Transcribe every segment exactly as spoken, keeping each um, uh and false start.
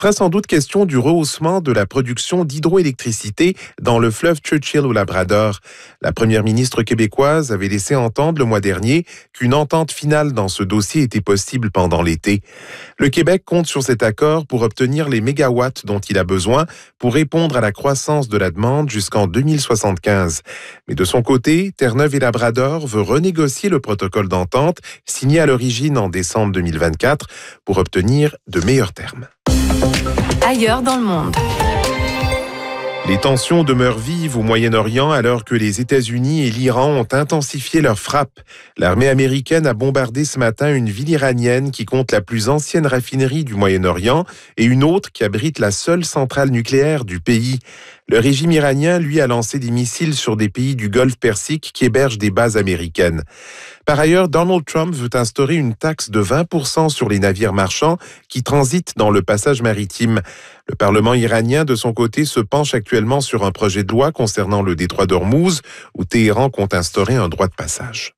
sera sans doute question du rehaussement de la production d'hydroélectricité dans le fleuve Churchill au Labrador. La première ministre québécoise avait laissé entendre le mois dernier qu'une entente finale dans ce dossier était possible pendant l'été. Le Québec compte sur cet accord pour obtenir les mégawatts dont il a besoin pour répondre à la croissance de la demande jusqu'en deux mille soixante-quinze. Mais de son côté, Terre-Neuve et Labrador veut renégocier le protocole d'entente signé à l'origine en décembre deux mille vingt-quatre pour obtenir de meilleurs termes. Ailleurs dans le monde. Les tensions demeurent vives au Moyen-Orient alors que les États-Unis et l'Iran ont intensifié leurs frappes. L'armée américaine a bombardé ce matin une ville iranienne qui compte la plus ancienne raffinerie du Moyen-Orient et une autre qui abrite la seule centrale nucléaire du pays. Le régime iranien, lui, a lancé des missiles sur des pays du Golfe Persique qui hébergent des bases américaines. Par ailleurs, Donald Trump veut instaurer une taxe de vingt pour cent sur les navires marchands qui transitent dans le passage maritime. Le Parlement iranien, de son côté, se penche actuellement sur un projet de loi concernant le détroit d'Ormuz, où Téhéran compte instaurer un droit de passage.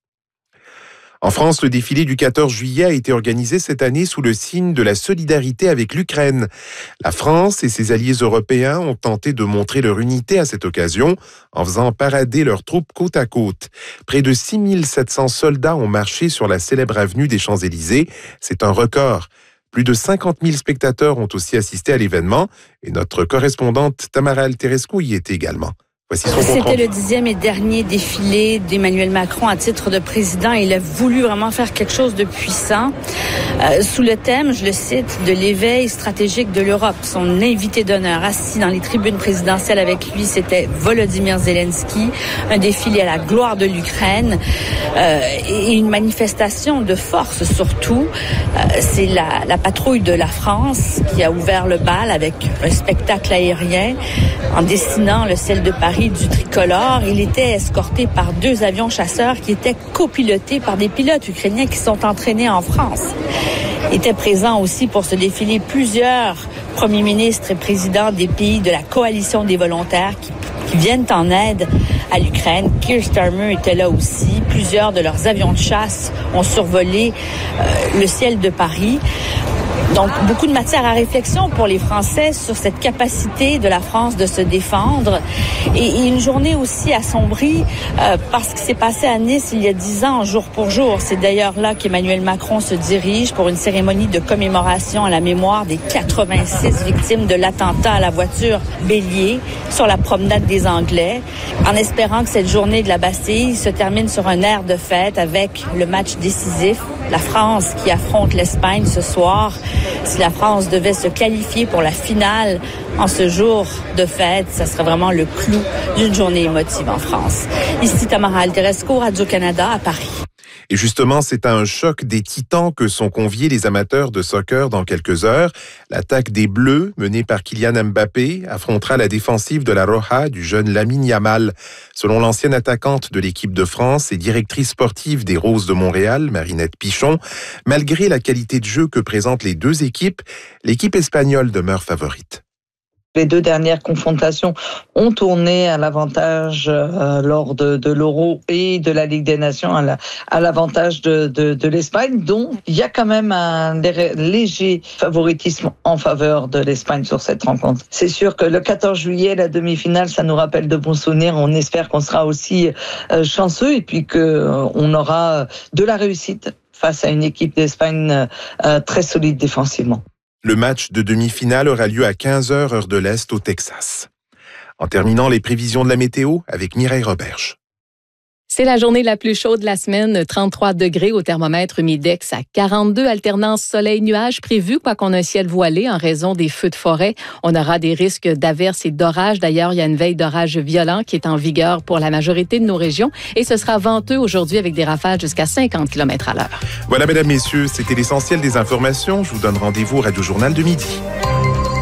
En France, le défilé du quatorze juillet a été organisé cette année sous le signe de la solidarité avec l'Ukraine. La France et ses alliés européens ont tenté de montrer leur unité à cette occasion en faisant parader leurs troupes côte à côte. Près de six mille sept cents soldats ont marché sur la célèbre avenue des Champs-Élysées. C'est un record. Plus de cinquante mille spectateurs ont aussi assisté à l'événement et notre correspondante Tamara Alterescu y était également. C'était le dixième et dernier défilé d'Emmanuel Macron à titre de président. Il a voulu vraiment faire quelque chose de puissant. Euh, sous le thème, je le cite, de l'éveil stratégique de l'Europe. Son invité d'honneur assis dans les tribunes présidentielles avec lui, c'était Volodymyr Zelensky. Un défilé à la gloire de l'Ukraine euh, et une manifestation de force surtout. Euh, c'est la, la patrouille de la France qui a ouvert le bal avec un spectacle aérien en dessinant le ciel de Paris du tricolore. Il était escorté par deux avions chasseurs qui étaient copilotés par des pilotes ukrainiens qui sont entraînés en France. Étaient présents aussi pour ce défilé plusieurs premiers ministres et présidents des pays de la coalition des volontaires qui, qui viennent en aide à l'Ukraine. Keir Starmer était là aussi. Plusieurs de leurs avions de chasse ont survolé euh, le ciel de Paris. Donc, beaucoup de matière à réflexion pour les Français sur cette capacité de la France de se défendre. Et, et une journée aussi assombrie euh, parce que c'est passé à Nice il y a dix ans, jour pour jour. C'est d'ailleurs là qu'Emmanuel Macron se dirige pour une cérémonie de commémoration à la mémoire des quatre-vingt-six victimes de l'attentat à la voiture Bélier sur la promenade des Anglais, en espérant que cette journée de la Bastille se termine sur un air de fête avec le match décisif. La France qui affronte l'Espagne ce soir. Si la France devait se qualifier pour la finale en ce jour de fête, ça serait vraiment le clou d'une journée émotive en France. Ici Tamara Alterescu, Radio-Canada à Paris. Et justement, c'est à un choc des titans que sont conviés les amateurs de soccer dans quelques heures. L'attaque des Bleus, menée par Kylian Mbappé, affrontera la défensive de la Roja du jeune Lamine Yamal. Selon l'ancienne attaquante de l'équipe de France et directrice sportive des Roses de Montréal, Marinette Pichon, malgré la qualité de jeu que présentent les deux équipes, l'équipe espagnole demeure favorite. Les deux dernières confrontations ont tourné à l'avantage euh, lors de, de l'Euro et de la Ligue des Nations, à, la, à l'avantage de, de, de l'Espagne. Donc, il y a quand même un léger favoritisme en faveur de l'Espagne sur cette rencontre. C'est sûr que le quatorze juillet, la demi-finale, ça nous rappelle de bons souvenirs. On espère qu'on sera aussi euh, chanceux et puis qu'on euh, aura de la réussite face à une équipe d'Espagne euh, très solide défensivement. Le match de demi-finale aura lieu à quinze heures heure de l'Est au Texas. En terminant, les prévisions de la météo avec Mireille Roberge. C'est la journée la plus chaude de la semaine, trente-trois degrés au thermomètre Midex à quarante-deux, alternance soleil-nuage prévue, quoiqu'on a un ciel voilé en raison des feux de forêt. On aura des risques d'averses et d'orages. D'ailleurs, il y a une veille d'orage violent qui est en vigueur pour la majorité de nos régions et ce sera venteux aujourd'hui avec des rafales jusqu'à cinquante kilomètres à l'heure. Voilà, mesdames, messieurs, c'était l'essentiel des informations. Je vous donne rendez-vous au Radio Journal de midi.